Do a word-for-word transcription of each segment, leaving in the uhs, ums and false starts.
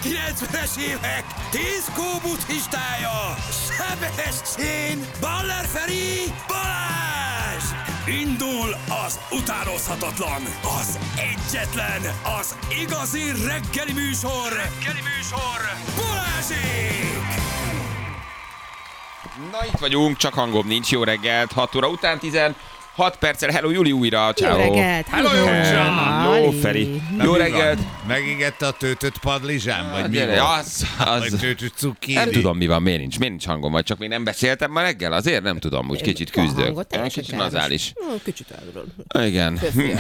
kilencvenes évek diszkó buddhistája, Sebestyén, Baller Feri, Balázs! Indul az utánozhatatlan, az egyetlen, az igazi reggeli műsor, reggeli műsor, Balázsék! Na itt vagyunk, csak hangom nincs, jó reggelt, hat óra után tizenhat perccel, hello Juli újra, ciao. Jó reggelt, hello Józsa. Jó Feri, jó reggelt. Megégette a töltött padlizsám, vagy mi Gyere, van? az, az. Vagy töltött cukkini? Nem tudom mi van, miért nincs, miért nincs hangom, vagy csak még nem beszéltem ma reggel, azért nem tudom, úgy kicsit küzdök. Kicsit nazális. Kicsit elről. Igen,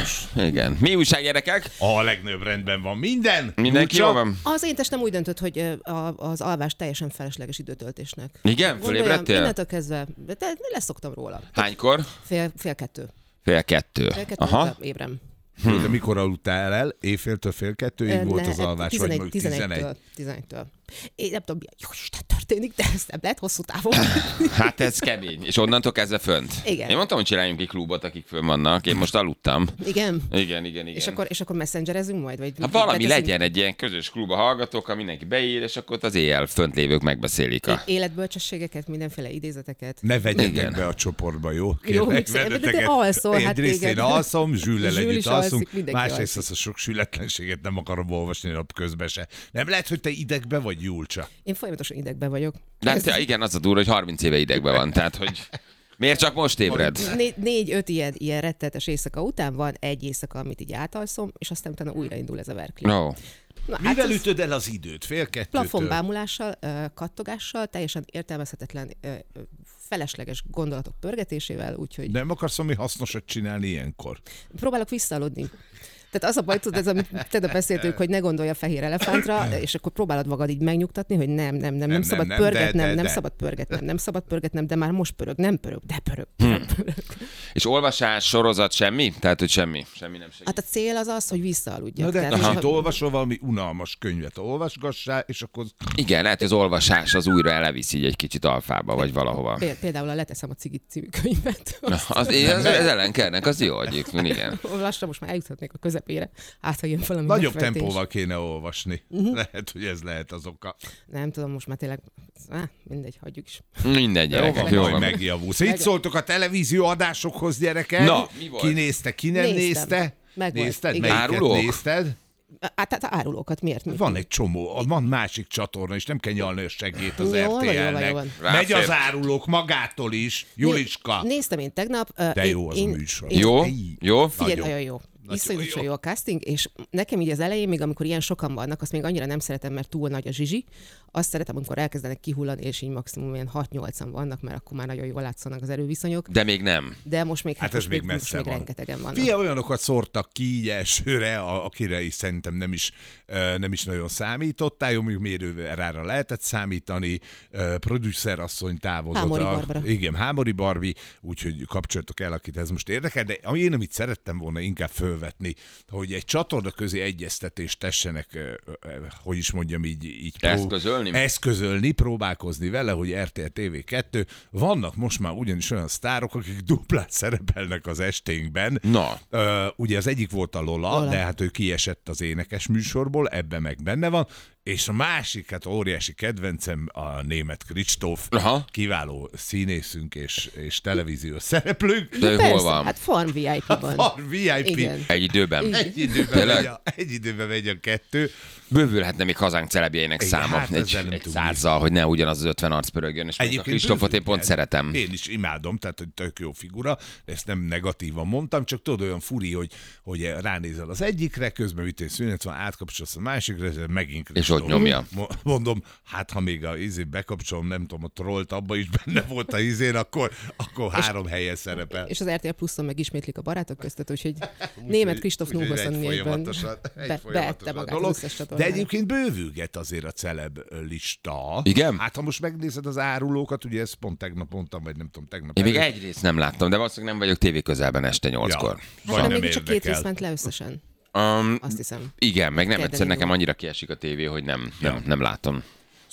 igen. Mi újság, gyerekek? A legnagyobb rendben van minden. Mindenki jól van? Az én testem úgy döntött, hogy a- az alvás teljesen felesleges időtöltésnek. Igen? Fölébredtél? Innentől kezdve, de leszoktam róla. Hánykor? Fél, fél kettő. Fél kettő. Fél kettő Aha. ébrem. Hmm. De mikor aludtál el? Éjféltől fél kettőig Ö, volt ne, az alvás, vagy tizenegy, mondjuk tizenegy? tizenegytől. tizenegytől. Én nem tudom, mi a jó Isten történik, de ez nem lehet hosszú távon. Hát ez kemény. És onnantól kezdve fönt. Igen. Én mondtam, hogy csináljunk egy klubot, akik fönn vannak. Én most aludtam. Igen? Igen, igen, igen. És akkor, és akkor messengerezünk majd? Vagy Hát valami beteszünk? legyen egy ilyen közös klub a hallgatókkal, mindenki beír, és akkor ott az éjjel fönt lévők megbeszélik a... Életbölcsességeket, mindenféle idézeteket. Ne vegyetek Igen. be a csoportba, jó? Jó, Kérlek de te benneteket. alszol, hát Egyrészt téged. én alszom, Zsüllel Zsül együtt is alszunk, alszik, mindenki másrészt alszik. azt a sok sületlenséget nem akarom olvasni nap közben se. Nem lehet, hogy te idegbe vagy, Julcsa? Én folyamatosan idegben vagyok. De hát, igen, az a durva, hogy harminc éve idegben van, tehát hogy... Miért csak most ébred? Né- négy-öt ilyen, ilyen rettenetes éjszaka után van egy éjszaka, amit így átalszom, és aztán utána újraindul ez a verkli. No. Na, Mivel ez ütöd el az időt? Fél kettőtől? plafonbámulással, ö, kattogással, teljesen értelmezhetetlen, ö, ö, felesleges gondolatok pörgetésével, úgyhogy Nem akarsz valami hasznosat csinálni ilyenkor? próbálok visszaaludni. Tehát az a baj, tudod, ez, amit tegnap beszéltünk, hogy ne gondolj a fehér elefántra, és akkor próbálod magad így megnyugtatni, hogy nem, nem, nem, nem, nem, szabad nem, de, pörgetnem, de, nem de. szabad pörgetnem, nem szabad pörgetnem, de már most pörög, nem pörög, de pörög, nem pörög. És olvasás, sorozat, semmi? Tehát, hogy semmi? Semmi nem segít. Hát a cél az az, hogy visszaaludjak. Na de Tehát, kicsit ha- olvasol valami unalmas könyvet, olvasgassál, és akkor Igen, lehet, hogy az olvasás az újra elvisz így egy kicsit alfába, vagy valahova. Péld- Például a Leteszem a cigit című könyvet. Na, az, az, az ellenkernek, az jó egyébként, igen. Lassan most már eljuthatnék a közepére. Hát, ha jön valami nagyobb megfejtés. tempóval kéne olvasni. Uh-huh. Lehet, hogy ez lehet az oka. Nem tudom, most már tényleg, á, mindegy, hagyjuk is. Mindegy, gyerekek, jó Majd van. megjavulsz. Itt szóltok a televízió adásokhoz, gyerekek. Na, mi volt? Ki nézte, ki nem Néztem. nézte? Meg volt, Nézted? igen. Melyiket Árulók? nézted? Hát, hát árulókat miért? Mi? Van egy csomó, van másik csatorna, és nem kell nyalni a segét az Jó van, jó van, jó er té el-nek. van. Megy Ráfér. az árulók magától is. Juliska, Néztem én tegnap. ö, de én- jó az a én- műsor. én- Jó? Ej. Jó? Figyelj, Nagyon. nagyon jó. Iszonyatosan jó. jó a casting, és nekem így az elején, még amikor ilyen sokan vannak, azt még annyira nem szeretem, mert túl nagy a zsizsi. Azt szeretem, amikor elkezdenek kihullani, és így maximum ilyen hat-nyolcan vannak, mert akkor már nagyon jól látszanak az erőviszonyok. De még nem. De most még, Hát most ez még még, most messze még van. rengetegen vannak. Fia, olyanokat szórtak ki így elsőre, a- akire is szerintem nem is, ö, nem is nagyon számítottál. Jó, mondjuk mérőrára lehetett számítani. Ö, Producer asszony távozott. Hámori a- Barbara. Igen, Hámori Barbi, úgyhogy kapcsoltok el, akit ez most érdekel. De ami én, amit szerettem volna inkább fölvetni, hogy egy csatorna közé egyeztetést tessenek, ö, ö, hogy is mondjam így, így Eszközölni? eszközölni, próbálkozni vele, hogy er té el té vé kettő. Vannak most már ugyanis olyan sztárok, akik duplát szerepelnek az esténkben. Na. Ö, ugye az egyik volt a Lola, Lola. de hát ő kiesett az énekes műsorból, ebben meg benne van. És a másik, hát óriási kedvencem a német Kristóf, Aha. kiváló színészünk és, és televíziós szereplőnk. De ő Persze, hol van? Hát Farm vé i pé-ban. A vé i pé. Igen. Egy időben. Egy időben, Tényleg? megy a, egy időben megy a kettő. Bővülhetne még hazánk celebjeinek Igen, száma hát egy, ezzel nem egy tudni. százzal, hogy ne ugyanaz az ötven arc pörögjön, és még a Kristófot én pont bővülhet. szeretem. Én is imádom, tehát hogy tök jó figura, ezt nem negatívan mondtam, csak tudod, olyan furi, hogy, hogy ránézel az egyikre, közben ütén szünet van, átkapcsolsz a másikra, ez megint És ott nyomja. Mo- Mondom, hát ha még a izé bekapcsolom, nem tudom, a trollt abba is benne volt a izén, akkor, akkor három helyen szerepel. És az er té el Pluszon meg ismétlik a barátok között, úgyhogy német Kristóf Úgyhogy nulla egy huszonnégyben folyamatosan- egy be, folyamatosan beette magát dolog. az összes De csatornára. egyébként bővülget azért a celeb lista. Igen? Hát ha most megnézed az árulókat, ugye ezt pont tegnap mondtam, vagy nem tudom, tegnap Én még előtt. egy részt nem láttam, de valószínűleg nem vagyok tévé közelben este nyolckor. Ja. Hát Vagy nem, nem még csak két érdekel. rész ment le összesen, Um, azt hiszem. igen, meg nem Kedden egyszer nekem indul. annyira kiesik a tévé, hogy nem, nem, nem látom.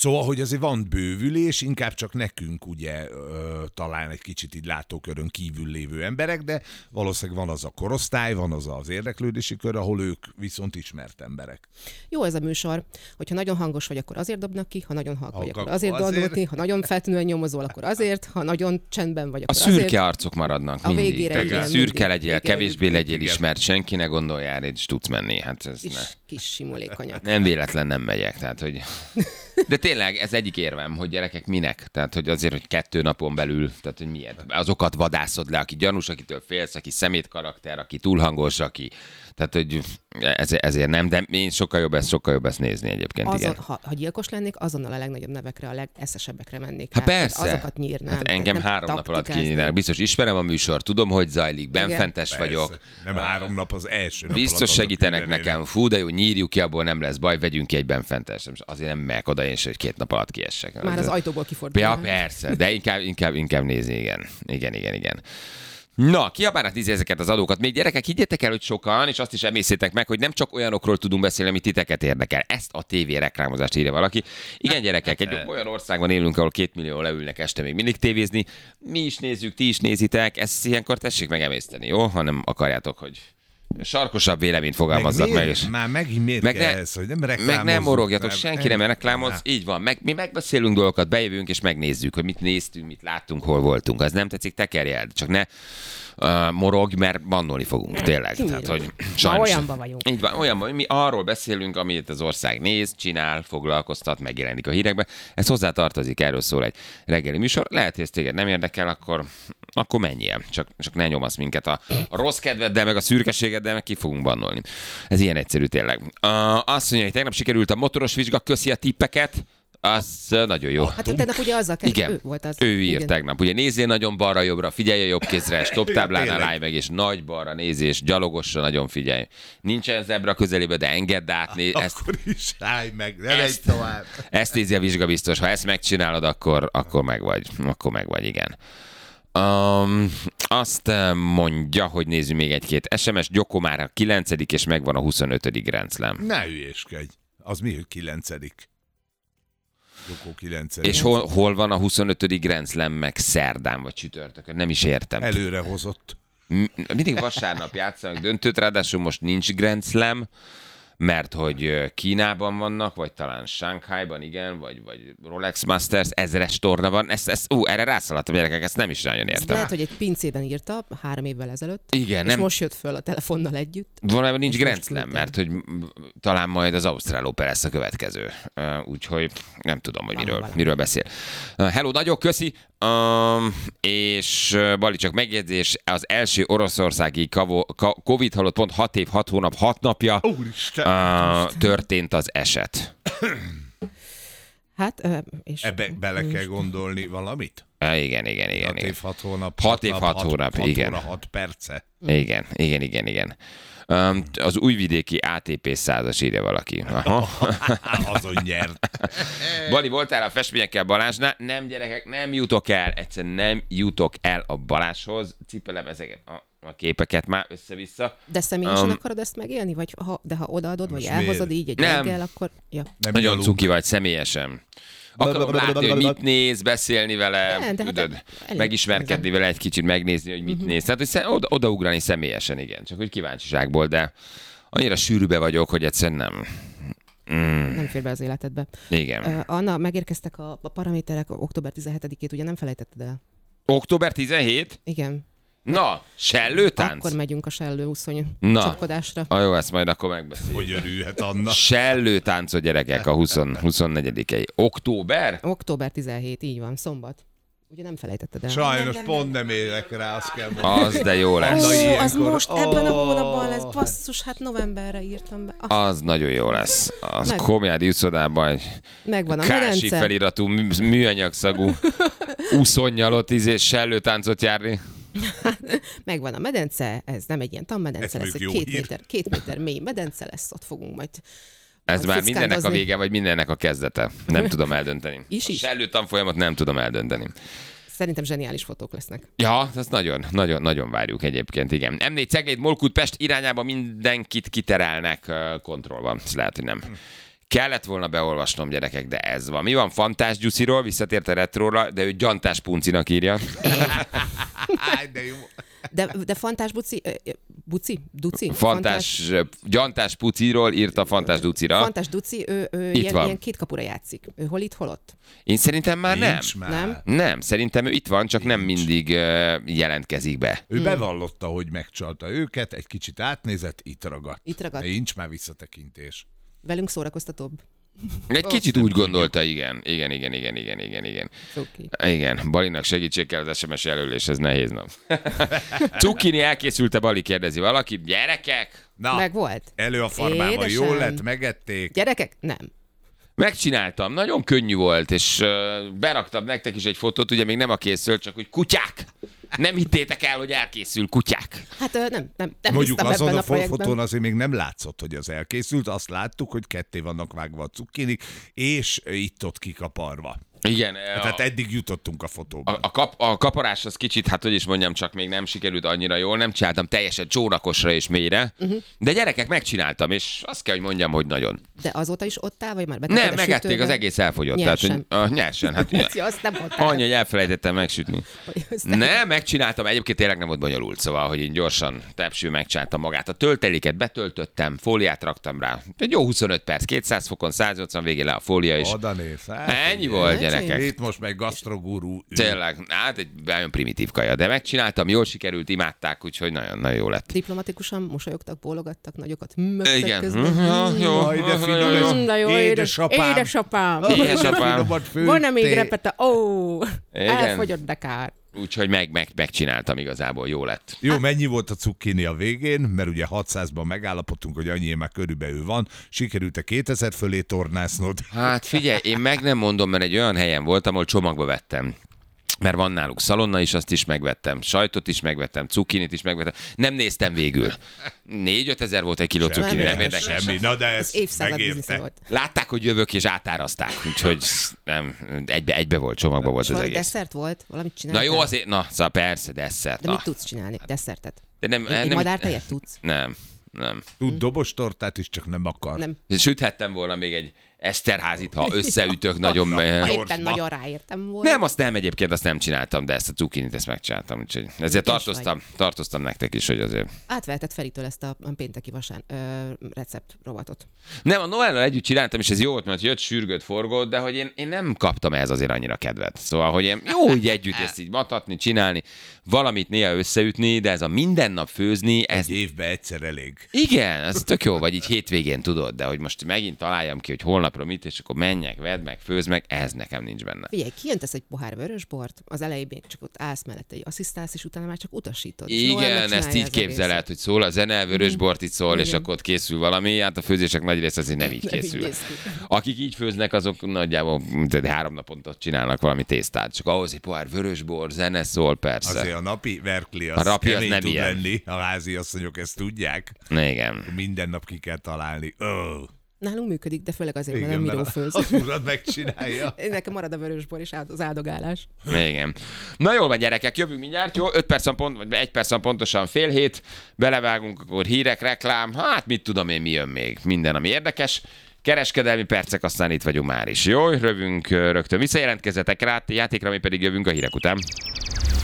Szóval, hogy azért van bővülés, inkább csak nekünk ugye ö, talán egy kicsit így látókörön kívül lévő emberek, de valószínűleg van az a korosztály, van az az érdeklődési kör, ahol ők viszont ismert emberek. Jó ez a műsor, hogyha nagyon hangos vagy, akkor azért dobnak ki, ha nagyon halk vagy, Halk, akkor azért azért. dobnak ki, ha nagyon feltűnően nyomozol, akkor azért, ha nagyon csendben vagy, A akkor szürke azért. arcok maradnak A mindig. végére Tehát igen, szürke mindig. legyél, Igen. kevésbé legyél Igen. ismert, senki ne gondoljál, és tudsz menni. Hát ez Kis, ne. kis simulékonyak. Nem véletlen nem megyek, tehát hogy... De tényleg ez egyik érvem, hogy gyerekek minek? Tehát, hogy azért, hogy kettő napon belül, tehát, hogy miért? Azokat vadászod le, aki gyanús, akitől félsz, aki szemét karakter, aki túlhangos, aki... Tehát, hogy ez, ezért nem, de én sokkal jobb ezt, sokkal jobb ezt nézni egyébként, Azon, igen. ha, ha gyilkos lennék, azonnal a legnagyobb nevekre, a legeszesebbekre mennék. Hát rá. persze. Azokat nyírnám. Hát engem nem három nap alatt taktikázni. kinyírnál. Biztos ismerem a műsor, tudom, hogy zajlik, benfentes Persze. vagyok. Nem három nap, az első nap. Biztos alatt segítenek mindenére. nekem. Fú, de jó, nyírjuk ki, abból nem lesz baj, vegyünk ki egy benfentes. Azért nem megyek oda én se, hogy két nap alatt kiessek. Már az ajtóból Ja, kifordulnám. persze, de inkább, inkább, inkább nézni, igen. Igen, igen, igen. Na, kiabálnak tíz ezeket az adókat. Még gyerekek, higgyétek el, hogy sokan, és azt is emészétek meg, hogy nem csak olyanokról tudunk beszélni, ami titeket érdekel. Ezt a tévé reklámozást írja valaki. Igen, gyerekek, egy olyan országban élünk, ahol két millió leülnek este még mindig tévézni. Mi is nézzük, ti is nézitek. Ezt ilyenkor tessék megemészteni, jó? Ha nem akarjátok, hogy sarkosabb véleményt fogalmazzak meg. miért? És... Már megint miért Meg kell ne- ez, hogy nem Meg reklámozzuk? nem morogjatok, nem- senki nem reklámoz, így van. Meg, mi megbeszélünk dolgokat, bejövünk és megnézzük, hogy mit néztünk, mit láttunk, hol voltunk. Az nem tetszik, tekerj el, csak ne uh, morogj, mert bannolni fogunk, tényleg. Tehát, hogy sajnos. olyanban vagyunk. Így van, olyanban, hogy mi arról beszélünk, amit az ország néz, csinál, foglalkoztat, megjelenik a hírekben. Ez hozzá tartozik, erről szól egy reggeli műsor. Lehet, hogy ez téged nem érdekel, akkor, akkor menjél. Csak, csak ne nyomasz minket a, a rossz kedveddel, meg a szürkeségeddel, meg ki fogunk bannolni. Ez ilyen egyszerű tényleg. Uh, azt mondja, hogy tegnap sikerült a motoros vizsga, köszi a tippeket. Az uh, nagyon jó. Hát tegnap ugye azzal kezd, Igen, ő volt az. ő írt Igen. tegnap. Ugye nézzél nagyon balra-jobbra, figyelj a jobb kézre, stop táblánál Tényleg. állj meg, és nagy balra nézés, gyalogosra nagyon figyelj. Nincsen zebra közelébe, de engedd át. Né- ezt, Akkor is állj meg, ne megy Ezt- tovább. ezt nézi a vizsga biztos. Ha ezt megcsinálod, akkor, akkor meg vagy. Akkor meg vagy, igen. Um, azt eh, mondja, hogy nézzük még egy-két es em es. Gyoko már a kilencedik és megvan a huszonötödik Grand Slam. Ne hülyéskedj. Az mi, hogy kilencedik? Gyokó kilencedik. És hol, hol van a huszonötödik Grand Slam meg szerdán vagy csütörtökön? Nem is értem. Előre hozott. M- mindig vasárnap játszanak döntőt, ráadásul most nincs Grand Slam, mert hogy ö, Kínában vannak, vagy talán Shanghaiban, igen, vagy, vagy Rolex Masters, ezres torna van. Ezt, ezt, ú, erre rászaladtam, gyerekek, ezt nem is nagyon értem. Lehet, hogy egy pincében írta három évvel ezelőtt, Igen, és nem, most jött föl a telefonnal együtt. valójában nincs és Grand most Slam, küldtem. mert hogy m- talán majd az Ausztrál Open lesz a következő. Uh, úgyhogy nem tudom, hogy Van miről, valami. miről beszél. Uh, hello, nagyon köszi! Um, és uh, Bali, csak megjegyzés, az első oroszországi kavo- ka- Covid halott pont hat év, hat hónap, hat napja Úristen! uh, történt az eset. Hát, ö, és Ebbe bele kell gondolni valamit? Uh, igen, igen, igen. Hat igen. év, hat hónap. Hat év, nap, hat hónap, hat igen. óra, hat perce. Igen, igen, igen, igen. Um, az újvidéki á té pé százas írja valaki. Aha. Azon nyert. Bali, voltál a festményekkel Balázsnál? Nem, gyerekek, nem jutok el. Egyszerűen nem jutok el a Balázshoz. Cipelem ezeket a, a képeket már össze-vissza. de személyesen Um, akarod ezt megélni? Vagy ha, de ha odaadod, vagy Most elhozod miért? így egy Nem. reggel, akkor... Ja. Nem Nagyon gyalog. cuki vagy személyesen. Akarom látni, hogy mit néz, beszélni vele, Nem, de hát tudod, elég- megismerkedni vele egy kicsit, megnézni, hogy mit Mhm. néz. Tehát, hogy szem- oda, odaugrani személyesen, igen. Csak hogy kíváncsiságból, de annyira sűrűbe vagyok, hogy egyszerűen nem. Mm, Nem fér be az életedbe. igen. Uh, Anna, megérkeztek a, a paraméterek október tizenhetedikét, ugye nem felejtetted el? október tizenhetedike? Igen. Na, sellőtánc? Akkor megyünk a sellő úszony Na. csapkodásra. Ah, jó, ezt majd akkor megbeszéljük. Hogy örülhet Anna? Sellőtáncot, gyerekek, a húsz, huszonnegyedikei. Október? október tizenhetedike, így van, szombat. Ugye nem felejtetted el? Sajnos pont nem élek rá, azt kell mondani. Az, de jó lesz. Ó, az ilyenkor- most ebben a Ó. hónapban lesz, basszus, hát novemberre írtam be. Ah, Az nagyon jó lesz. Az Meg- Komjádi utcodában egy megvan a kási medence. feliratú, mű- műanyagszagú úszonnyal ott izé sellőtáncot járni. Megvan a medence, ez nem egy ilyen tanmedence Ez lesz, mondjuk egy jó két hír. méter, két méter mély medence lesz, ott fogunk majd Ez majd már mindennek a fickándozni. vége, vagy mindennek a kezdete. Nem tudom eldönteni. Is A is. sellőtanfolyamat nem tudom eldönteni. Szerintem zseniális fotók lesznek. Ja, ezt nagyon, nagyon, nagyon várjuk egyébként, igen. em négy Cegléd, Molkút, Pest irányába mindenkit kiterelnek uh, kontrollban. Ez lehet, hogy nem Kellett volna beolvasnom, gyerekek, de ez van. Mi van Fantás Gyusziról, visszatért a retróra, de ő Gyantás Puncinak írja. De jó. De, de Fantás Buci, ö, ö, Buci? Duci? Fantás, Gyantás Puciról írta Fantás Ducira. Fantás Duci, ő, ő ilyen, ilyen két kapura játszik. Ő hol itt, hol ott? Én szerintem már nem. Nincs már. Nem? Nem, szerintem ő itt van, csak nem mindig uh, jelentkezik be. Ő bevallotta, hogy megcsalta őket, egy kicsit átnézett, itt ragadt. Itt ragadt. De nincs már visszatekintés. Velünk szórakoztatóbb. Egy kicsit úgy gondolta, igen. Igen, igen, igen, igen, igen, igen. Okay. Igen, Balinak segítség kell az es em es jelölés, ez nehéz nap. Cukkini elkészült-e, Bali, kérdezi valaki. Gyerekek! Na, Meg volt. elő a farmában, Édesem. jól lett, megették. Gyerekek? Nem. Megcsináltam, nagyon könnyű volt, és uh, beraktam nektek is egy fotót, ugye még nem a készült, csak hogy kutyák! Nem hittétek el, hogy elkészül, kutyák! Hát ö, nem, nem, nem Mondjuk hisztem azon ebben a a projektben. fotón azért még nem látszott, hogy az elkészült, azt láttuk, hogy ketté vannak vágva a cukkinik, és itt-ott kikaparva. Igen. Tehát a... eddig jutottunk a fotóban. A, a, kap, a kaparás az kicsit, hát hogy is mondjam, csak még nem sikerült annyira jól, nem csináltam teljesen csónakosra és mélyre, uh-huh. de gyerekek, megcsináltam, és azt kell, hogy mondjam, hogy nagyon. De azóta is ott áll, vagy már Nem, betetted a megették, sütőbe? az egész elfogyott. Nyersen. Tehát, hogy, a, nyersen, hát Ja, azt nem mondtál. annyi, hogy elfelejtettem megsütni. Hogy azt nem- Nem, megcsináltam, egyébként tényleg nem volt bonyolult, szóval, hogy én gyorsan tepső megcsináltam magát. A tölteléket betöltöttem, fóliát raktam rá. Egy jó huszonöt perc, kétszáz fokon, száznyolcvan végén le a fólia, és Oda néz. Hát, ennyi volt, gyerekek. Itt most meg gasztrogurú. Tényleg, hát egy nagyon primitív kaja, de megcsináltam, jól sikerült, imádták, úgyhogy nagyon-nagyon jó lett. Diplomatikusan mosolyogtak, bólogattak, nagyokat. Mögtek Igen. közben. Mhm, jó. Jaj, de finom ez. Mm, de jó, édes, Édesapám. édesapám. Édesapám. Finomat főttél. Van-e még repete? Ó, Igen. elfogyott, de kár. Úgyhogy meg, meg, megcsináltam igazából, jó lett. Jó, mennyi volt a cukkini a végén, mert ugye hatszázban megállapodtunk, hogy annyi már körülbelül van. Sikerült-e kétezer fölé tornásznod? Hát figyelj, én meg nem mondom, mert egy olyan helyen voltam, ahol csomagba vettem. Mert van náluk szalonna is, azt is megvettem, sajtot is megvettem, cukkinit is megvettem. Nem néztem végül. Négy-öt ezer volt egy kiló cukkini, nem érdekel. Semmi, na de ez Évszázad biznisze megérte. volt. Látták, hogy jövök, és átárazták. Úgyhogy nem, egybe, egybe volt, csomagba volt És az valami egész. desszert volt? Valamit Na csináltál? jó, azért, na, szóval persze, desszert. De mit ah. tudsz csinálni? Desszertet? De nem, Egy nem, madártejet tudsz? nem, nem. Tud dobostortát is, csak nem akar. Nem. Süthettem volna még egy Eszterházit, ha összeütök nagyon. Ha eh, éppen Gyorsba. nagyon ráértem volna. Nem, azt nem egyébként, azt nem csináltam, de ezt a cukkinit ezt megcsináltam. Úgyhogy ezért Ügyes tartoztam, tartoztam nektek is, hogy azért. Átvehetett Feritől ezt a pénteki vasán ö, recept rovatot. Nem, a Noellal együtt csináltam, és ez jó volt, mert jött, sürgött, forgott, de hogy én, én nem kaptam ehhez azért annyira kedvet. Szóval, hogy én jó így együtt ezt így matatni, csinálni, valamit néha összeütni, de ez a minden nap főzni, ez Egy évben egyszer elég. igen, ez tök jó, vagy így hétvégén tudod, de hogy most megint találjam ki, hogy holnapra mit, és akkor menjek, vedd meg, főzd meg, ez nekem nincs benne. Figyelj, kijöntesz egy pohár vörösbort, az elején még csak ott állsz mellette, egy asszisztálsz, és utána már csak utasítod. És Noel Igen, megcsinálja ezt így az képzeled, egészet. hogy szól a zene, vörösbort itt szól, és Igen. akkor ott készül valami, hát a főzések nagy része azért nem így Nem így készül. néz ki. Akik így főznek, azok nagyjából mint három naponta csinálnak valami tésztát, csak ahhoz egy pohár vörösbor, zene szól, persze. Azért a napi verkli az A napi az kemény nem tud ilyen. lenni. A házi asszonyok ezt tudják. Igen. Minden nap ki kell találni. Oh. Nálunk működik, de főleg azért, mert Igen, nem mert Miró főz. az urad megcsinálja. Nekem marad a vörösbor és áld- az áldogálás. Igen. Na jól van, gyerekek, jövünk mindjárt, jó? öt percen pont, vagy egy percen pontosan fél hét, belevágunk, akkor hírek, reklám, hát mit tudom én, mi jön még, minden, ami érdekes. Kereskedelmi percek, aztán itt vagyunk már is. Jó, rövünk rögtön visszajelentkezzetek rá, játékra, mi pedig jövünk a hírek után.